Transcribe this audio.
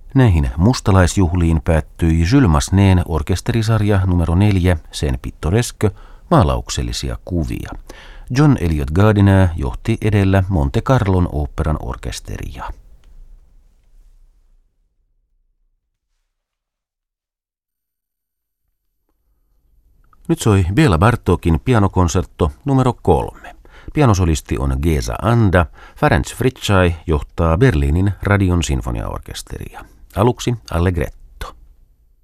Näihin mustalaisjuhliin päättyi Jules Massenet'n orkesterisarja numero 4, sen pittoreske, maalauksellisia kuvia. John Eliot Gardiner johti edellä Monte Carlon oopperan orkesteria. Nyt soi Béla Bartókin pianokonsertto numero 3. Pianosolisti on Geza Anda, Ferenc Fricsay johtaa Berliinin radion sinfoniaorkesteria. Aluksi Allegretto.